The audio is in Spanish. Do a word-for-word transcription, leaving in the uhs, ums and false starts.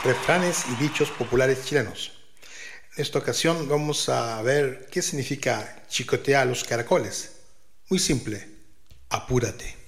refranes y dichos populares chilenos. En esta ocasión vamos a ver qué significa chicotea a los caracoles. Muy simple, apúrate.